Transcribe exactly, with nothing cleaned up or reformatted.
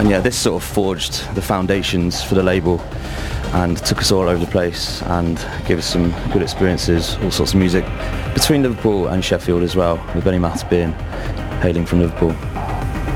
and yeah, this sort of forged the foundations for the label and took us all over the place and gave us some good experiences, all sorts of music between Liverpool and Sheffield as well, with Benny Maths being hailing from Liverpool.